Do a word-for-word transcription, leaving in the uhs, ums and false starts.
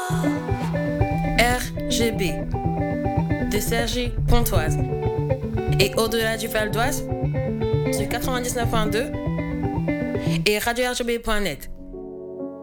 R G B de Sergi Pontoise et au-delà du Val d'Oise sur quatre-vingt-dix-neuf point deux et radio r g b point net.